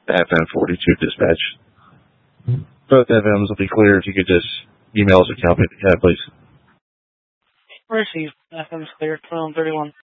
FM 42 dispatch. Both FMs will be clear if you could just email us a copy, please. Received. FM's clear. 1231.